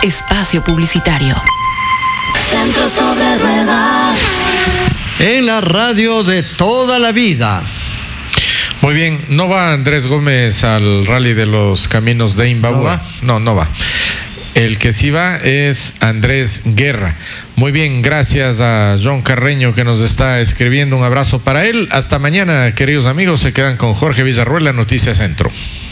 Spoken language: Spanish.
Espacio publicitario. Centro Sobre Ruedas. En la radio de toda la vida. Muy bien, ¿no va Andrés Gómez al Rally de los Caminos de Imbabura? No va. El que sí va es Andrés Guerra. Muy bien, gracias a John Carreño que nos está escribiendo. Un abrazo para él. Hasta mañana, queridos amigos. Se quedan con Jorge Villarruela, Noticias Centro.